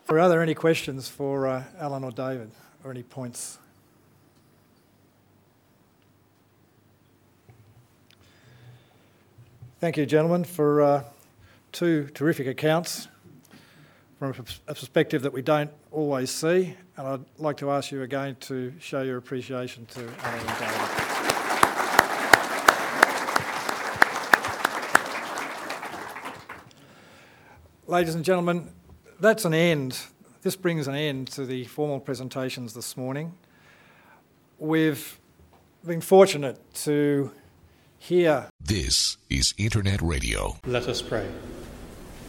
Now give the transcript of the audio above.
Are there any questions for Alan or David, or any points? Thank you, gentlemen, for two terrific accounts from a perspective that we don't always see, and I'd like to ask you again to show your appreciation to Alan and David. Ladies and gentlemen, that's an end. This brings an end to the formal presentations this morning. We've been fortunate to hear. This is Internet Radio. Let us pray.